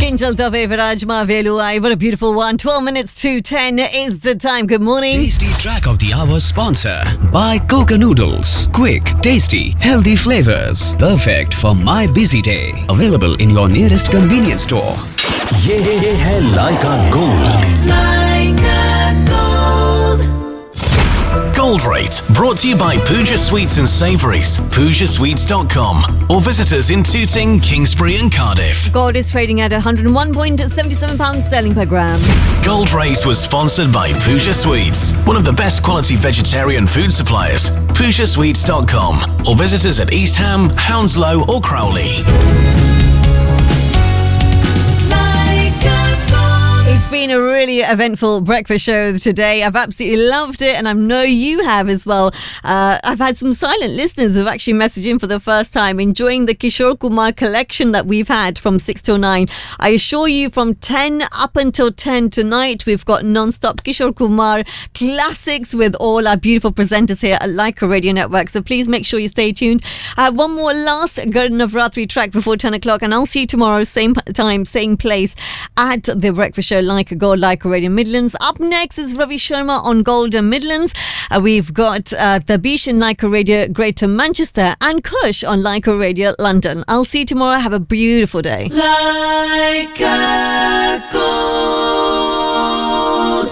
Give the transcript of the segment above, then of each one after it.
Chalta Virajma Veluai. What a beautiful one. 12 minutes to 10 is the time. Good morning. Tasty Track of the Hour sponsor by Coca Noodles. Quick, tasty, healthy flavors. Perfect for my busy day. Available in your nearest convenience store. ये है लाइका gold. Gold Rate, brought to you by Pooja Sweets and Savouries, PoojaSweets.com, or visit us in Tooting, Kingsbury and Cardiff. Gold is trading at £101.77 sterling per gram. Gold Rate was sponsored by Pooja Sweets, one of the best quality vegetarian food suppliers, PoojaSweets.com, or visit us at East Ham, Hounslow or Crowley. It's been a really eventful breakfast show today. I've absolutely loved it, and I know you have as well. I've had some silent listeners who've actually messaged in for the first time, enjoying the Kishore Kumar collection that we've had from 6 till 9. I assure you, from 10 up until 10 tonight, we've got non-stop Kishore Kumar classics with all our beautiful presenters here at Laika Radio Network. So please make sure you stay tuned. I have one more last good Navratri track before 10 o'clock, and I'll see you tomorrow, same time, same place, at the breakfast show Laika Gold, Laika Radio Midlands. Up next is Ravi Sharma on Golden Midlands. We've got the Bish in Laika Radio Greater Manchester and Kush on Laika Radio London. I'll see you tomorrow. Have a beautiful day. Laika Gold.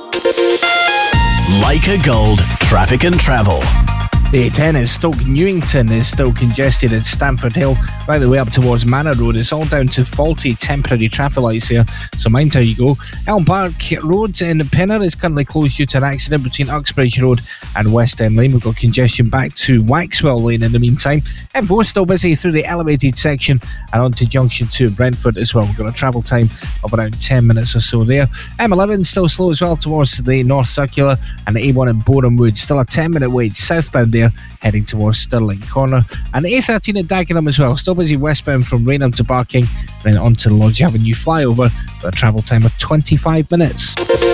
Laika Gold, traffic and travel. The A10 at Stoke Newington is still congested at Stamford Hill, right the way up towards Manor Road. It's all down to faulty temporary traffic lights there, so mind how you go. Elm Park Road in Pinner is currently closed due to an accident between Uxbridge Road and West End Lane. We've got congestion back to Waxwell Lane in the meantime. M4 is still busy through the elevated section and onto Junction 2 Brentford as well. We've got a travel time of around 10 minutes or so there. M11 still slow as well towards the North Circular, and the A1 in Boreham Wood still a 10-minute wait southbound there, heading towards Stirling Corner. And the A13 at Dagenham as well, still busy westbound from Rainham to Barking, then onto the Lodge Avenue flyover for a travel time of 25 minutes.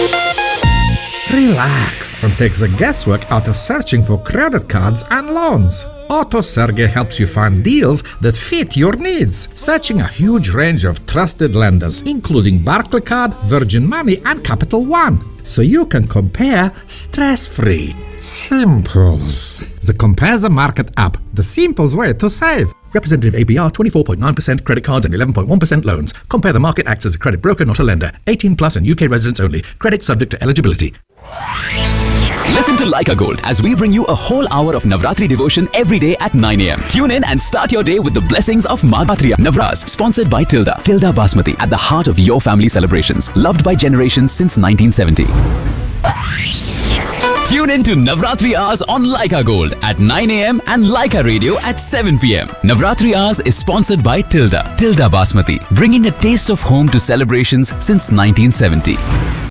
Relax and take the guesswork out of searching for credit cards and loans. AutoSerge helps you find deals that fit your needs, searching a huge range of trusted lenders, including Barclaycard, Virgin Money and Capital One, so you can compare stress-free. Simples. The Compare the Market app, the simplest way to save. Representative APR 24.9% credit cards and 11.1% loans. Compare the Market acts as a credit broker, not a lender. 18 plus and UK residents only. Credit subject to eligibility. Listen to Laika Gold as we bring you a whole hour of Navratri devotion every day at 9 a.m. Tune in and start your day with the blessings of Madhatriya Navras, sponsored by Tilda. Tilda Basmati, at the heart of your family celebrations. Loved by generations since 1970. Tune in to Navratri Hours on Laika Gold at 9 a.m. and Laika Radio at 7 p.m. Navratri Hours is sponsored by Tilda. Tilda Basmati, bringing a taste of home to celebrations since 1970.